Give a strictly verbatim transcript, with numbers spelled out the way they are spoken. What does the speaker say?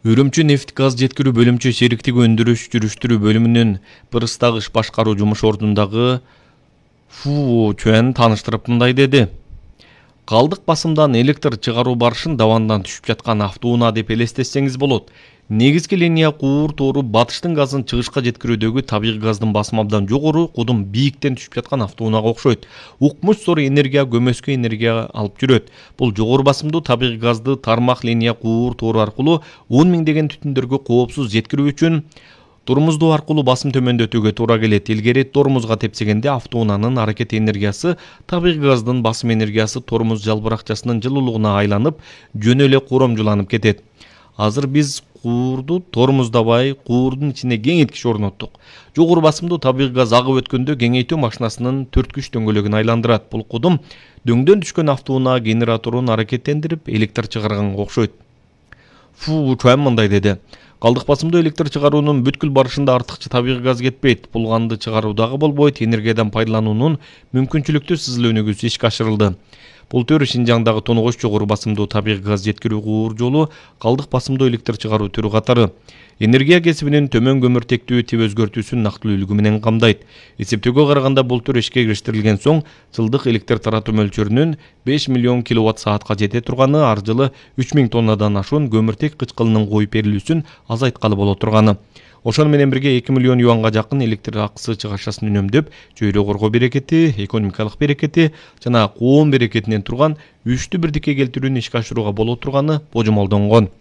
Үрүмчү нефть газ жеткирүү бөлүмчө шериктик өндүрүш жүрүштүрүү бөлүмүнүн Пырыстагыш башкаруу жумуш ордундагы Фу Чуэн тааныштырып мындай деди. Калдык басымдан электр чыгаруу барышын давандан түшүп жаткан автоунаа деп элестетсеңиз болот. Негизги линия куур тоору батыштын газын чыгышка жеткирүүдөгү табигый газдын басымы абдан жогору, кудум бийиктен түшүп жаткан автоунаага окшойт. Укмуш зор энергия көмөскө энергия алып жүрөт. Бул жогору басымдуу табигый газды тармак линия куур тоору аркылуу он миңдеген түтүндөргө коопсуз жеткирүү үчүн тормуздоо аркылуу басым төмөндөтүүгө туура келет. Илгери тормузга тепсегенде автоунаанын аракет энергиясы табигый газдын басым энергиясы тормуз жалбыракчасынын жылуулугуна айланып, жөн эле коромжуланып кетет. Азыр биз куурду тормуздабай, куурдун ичине кеңейткич орноттук. Жогору басымдуу табигый газ агып өткөндө кеңейтүү машинасынын төрткүч дөңгөлөгүн айландырат. Бул кудум дөңдөн түшкөн автоунаа генераторун аракеттендирип, электр чыгарганга окшойт. Фу Чуэн мындай деди. Калдык басымдуу электр чыгаруунун бүткүл барышында артыкча табигый газ кетпейт. Бул канды чыгаруу дагы болбойт. Энергиядан пайдалануунун мүмкүнчүлүктүү сызыл өнүгүүсү ишке ашырылды. Бул төрү Шинжаңдагы тоногоч жогору басымдуу табигый газ жеткирүү куур жолу калдык басымдуу электр чыгаруу түрү катары. Энергия кесибинин төмөн көмүртектүү тип өзгөртүүсүн нактылуулугу менен камдайт. Эсептөөгө караганда бул түр ишке кириштерилген соң жылдык электр таратуу мөлчөрүнүн беш миллион киловатт саатка жете турганы, ар жылы үч миң тоннадан ашуун көмүртек кычкылынын коюп берилүүсүн азайткалы боло турганы. Ошону менен бирге эки миллион юанга жакын электр акысы чыгашасын үнөмдөп, чөйрө коргоо берекети, экономикалык берекети жана коом берекетинен турган үчтү бирдикке келтирүүнү ишке ашырууга боло турганы божомолдонгон.